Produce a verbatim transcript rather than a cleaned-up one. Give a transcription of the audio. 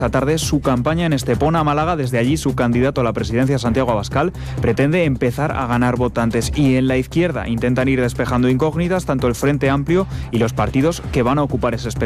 Esta tarde su campaña en Estepona, Málaga. Desde allí su candidato a la presidencia, Santiago Abascal, pretende empezar a ganar votantes. Y en la izquierda intentan ir despejando incógnitas tanto el Frente Amplio y los partidos que van a ocupar ese espectro